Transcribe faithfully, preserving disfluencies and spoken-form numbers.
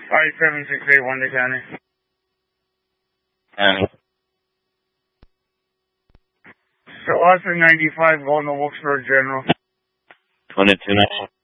Five seven six eight one to County. County. So Austin ninety-five, going to Wilkesboro General. twenty-two ninety.